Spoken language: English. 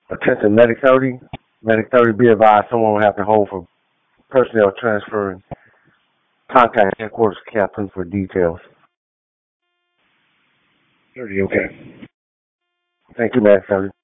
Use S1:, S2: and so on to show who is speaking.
S1: Attention Medic 30. Medic 30, be advised someone will have to hold for personnel transfer and contact headquarters captain for details. 30, okay. Thank you, Medic 30.